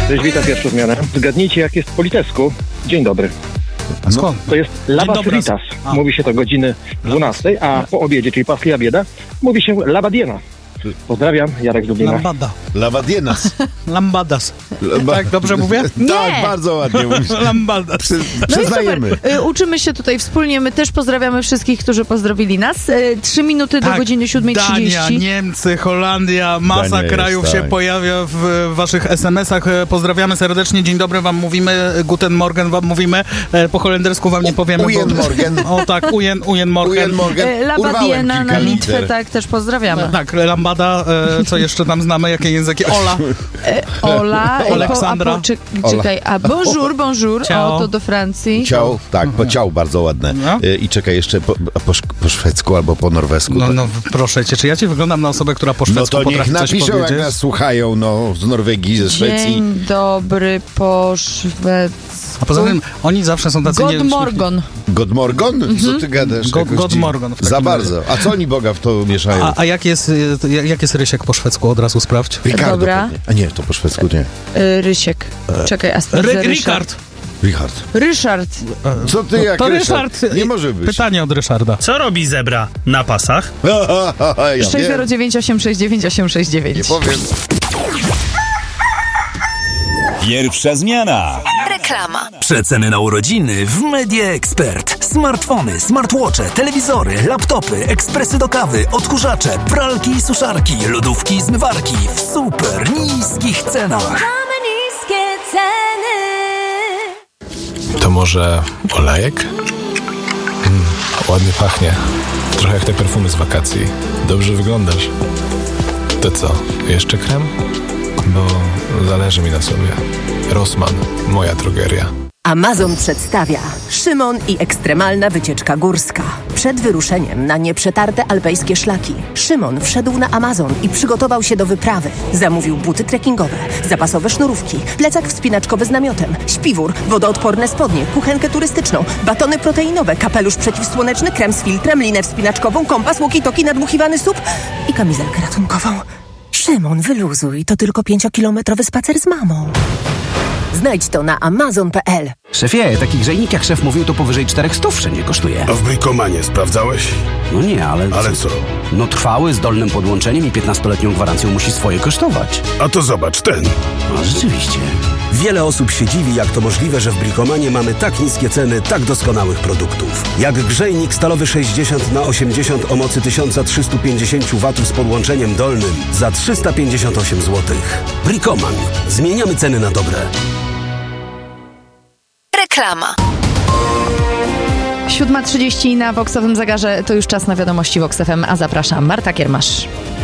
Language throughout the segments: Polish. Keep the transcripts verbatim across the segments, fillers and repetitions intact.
Cześć, witam pierwszą zmianę. Zgadnijcie, jak jest po litewsku. Dzień dobry. A skąd? To jest labasritas. Mówi się to godziny dwunastej, a po obiedzie, czyli pasli obieda, mówi się labadiena. Pozdrawiam, Jarek z Lublina. Lambada. Labadienas. Lambadas. Lamba... Tak, dobrze mówię? Tak, bardzo ładnie mówisz. Lambadas. Przy, No przyznajemy. i super. Y, uczymy się tutaj wspólnie. My też pozdrawiamy wszystkich, którzy pozdrowili nas. Y, Trzy minuty Tak, do godziny siódmej trzydzieści. Dania, Niemcy, Holandia, masa Dania krajów jest, się tak. pojawia w waszych es em esach. E, Pozdrawiamy serdecznie, dzień dobry wam mówimy, guten morgen wam mówimy, e, po holendersku wam nie powiemy. Ujen bo... morgen. O tak, ujen, ujen morgen. Ujen morgen. Y, Labadiena na Litwę, liter. tak, też pozdrawiamy. Tak, lambada, e, co jeszcze tam znamy, jakie języki? Ola. E, Ola, y, Aleksandra. Po, a po, czy, czekaj, a bonjour, bonjour, Ciao. o, to do Francji. Ciao, tak, po ciao, bardzo ładne. No. Y, I czekaj jeszcze po, po, szk- po szwedzku albo po norwesku. No, to- no proszę cię, czy ja ci wyglądam na osobę, która po no szwedzku to niech potrafi coś napiszą, jak powiedzieć? nas słuchają, no, z Norwegii, ze Szwecji. Dzień dobry po szwedzku. A poza tym oni zawsze są tacy... God nie- morgon. God morgon? Co ty gadasz? God- Jakoś God dziw- morgon w takim Za razie. bardzo. A co oni Boga w to mieszają? A, a jak, jest, y, to jak jak jest Rysiek po szwedzku? Od razu sprawdź. Ricardo Dobra. pewnie. A nie, to po szwedzku nie. Y, Rysiek. Czekaj, a sprawdzę Ry- Ryszard. Richard. Richard. Ryszard. Co ty jak To Ryszard? Ryszard. Nie może być. Pytanie od Ryszarda. Co robi zebra na pasach? ja sześć zero wiem. dziewięć osiem sześć dziewięć osiem sześć dziewięć. Nie powiem. Pierwsza zmiana. Reklama. Przeceny na urodziny w Media Expert. Smartfony, smartwatche, telewizory, laptopy, ekspresy do kawy, odkurzacze, pralki i suszarki, lodówki i zmywarki w super niskich cenach. Mamy niskie ceny. To może olejek? Mm, ładnie pachnie. Trochę jak te perfumy z wakacji. Dobrze wyglądasz. To co, jeszcze krem? Bo zależy mi na sobie. Rossmann, moja drogeria. Amazon przedstawia Szymon i ekstremalna wycieczka górska. Przed wyruszeniem na nieprzetarte alpejskie szlaki Szymon wszedł na Amazon i przygotował się do wyprawy. Zamówił buty trekkingowe, zapasowe sznurówki, plecak wspinaczkowy z namiotem, śpiwór, wodoodporne spodnie, kuchenkę turystyczną, batony proteinowe, kapelusz przeciwsłoneczny, krem z filtrem, linę wspinaczkową, kompas, walkie-talkie, nadmuchiwany sup i kamizelkę ratunkową. Szymon, wyluzuj, to tylko pięciokilometrowy spacer z mamą. Znajdź to na amazon kropka p l. Szefie, taki grzejnik jak szef mówił, to powyżej czterech stów wszędzie kosztuje. A w Brikomanie sprawdzałeś? No nie, ale... Ale co? No trwały, z dolnym podłączeniem i piętnastoletnią gwarancją musi swoje kosztować. A to zobacz, ten. No rzeczywiście. Wiele osób się dziwi, jak to możliwe, że w Brikomanie mamy tak niskie ceny tak doskonałych produktów. Jak grzejnik stalowy sześćdziesiąt na osiemdziesiąt o mocy tysiąc trzysta pięćdziesiąt watów z podłączeniem dolnym za trzysta pięćdziesiąt osiem złotych. Brikoman. Zmieniamy ceny na dobre. Reklama. siódma trzydzieści na Voxowym Zegarze. To już czas na wiadomości Vox F M, a zapraszam Marta Kiermasz.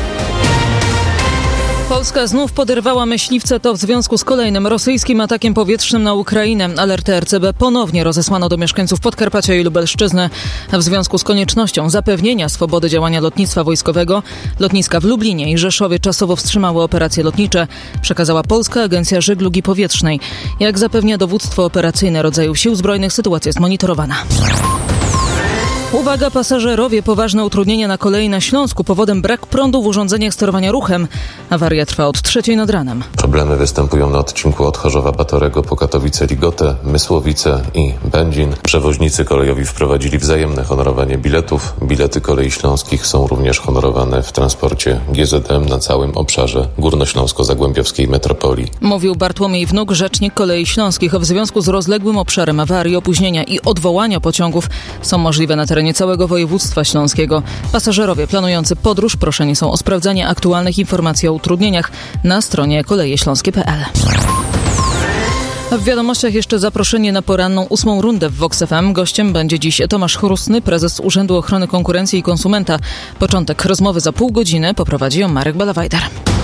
Polska znów poderwała myśliwce, to w związku z kolejnym rosyjskim atakiem powietrznym na Ukrainę. Alerty R C B ponownie rozesłano do mieszkańców Podkarpacia i Lubelszczyzny. W związku z koniecznością zapewnienia swobody działania lotnictwa wojskowego, lotniska w Lublinie i Rzeszowie czasowo wstrzymały operacje lotnicze, przekazała Polska Agencja Żeglugi Powietrznej. Jak zapewnia dowództwo operacyjne rodzajów Sił Zbrojnych, sytuacja jest monitorowana. Uwaga, pasażerowie, poważne utrudnienia na kolei na Śląsku. Powodem brak prądu w urządzeniach sterowania ruchem. Awaria trwa od trzeciej nad ranem. Problemy występują na odcinku od Chorzowa-Batorego po Katowice-Ligotę, Mysłowice i Będzin. Przewoźnicy kolejowi wprowadzili wzajemne honorowanie biletów. Bilety kolei śląskich są również honorowane w transporcie G Z M na całym obszarze górnośląsko-zagłębiowskiej metropolii. Mówił Bartłomiej Wnuk, rzecznik Kolei Śląskich. W związku z rozległym obszarem awarii, opóźnienia i odwołania pociągów są możliwe na terenie całego województwa śląskiego. Pasażerowie planujący podróż proszeni są o sprawdzanie aktualnych informacji o utrudnieniach na stronie kolejeśląskie kropka p l. W wiadomościach jeszcze zaproszenie na poranną ósmą rundę w Vox F M. Gościem będzie dziś Tomasz Chrustny, prezes Urzędu Ochrony Konkurencji i Konsumenta. Początek rozmowy za pół godziny, poprowadzi ją Marek Balawajder.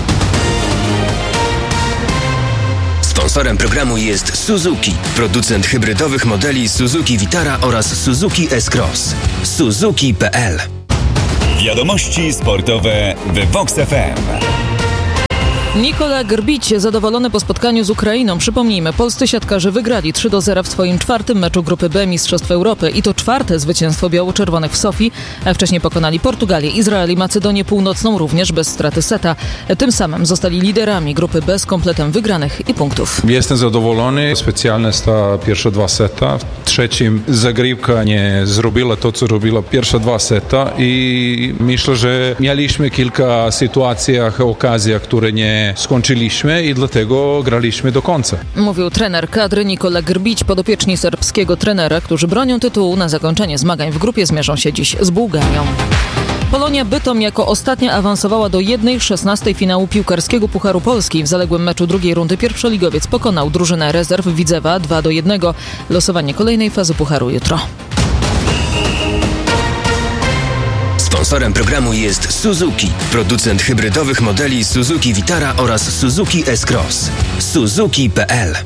Sponsorem programu jest Suzuki, producent hybrydowych modeli Suzuki Vitara oraz Suzuki S-Cross. Suzuki kropka p l. Wiadomości sportowe w Vox F M. Nikola Grbić zadowolony po spotkaniu z Ukrainą. Przypomnijmy, polscy siatkarze wygrali trzy do zera w swoim czwartym meczu grupy B Mistrzostw Europy i to czwarte zwycięstwo biało-czerwonych w Sofii. Wcześniej pokonali Portugalię, Izrael i Macedonię Północną również bez straty seta. Tym samym zostali liderami grupy B z kompletem wygranych i punktów. Jestem zadowolony. Specjalnie sta pierwsze dwa seta. W trzecim zagrywka nie zrobiła to, co robiła pierwsze dwa seta i myślę, że mieliśmy kilka sytuacji, okazji, które nie skończyliśmy i dlatego graliśmy do końca. Mówił trener kadry Nikola Grbić. Podopieczni serbskiego trenera, którzy bronią tytułu na zakończenie zmagań w grupie, zmierzą się dziś z Bułgarią. Polonia Bytom jako ostatnia awansowała do jednej szesnastej finału piłkarskiego Pucharu Polski. W zaległym meczu drugiej rundy pierwszoligowiec pokonał drużynę rezerw Widzewa dwa do jednego. Losowanie kolejnej fazy Pucharu jutro. Sponsorem programu jest Suzuki, producent hybrydowych modeli Suzuki Vitara oraz Suzuki S-Cross. Suzuki kropka p l.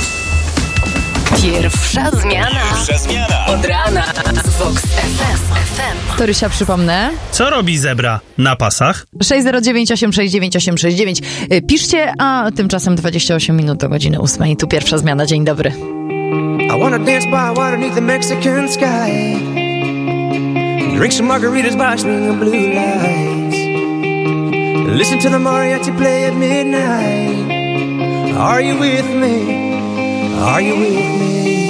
Pierwsza zmiana. Pierwsza zmiana. Od rana z Vox F M. To Rysia przypomnę. Co robi zebra na pasach? sześć zero dziewięć osiem sześć dziewięć osiem sześć dziewięć. Piszcie, a tymczasem dwadzieścia osiem minut do godziny ósmej. I tu pierwsza zmiana. Dzień dobry. I wanna dance by water beneath the Mexican sky. Drink some margaritas by string of blue lights. Listen to the mariachi play at midnight. Are you with me? Are you with me?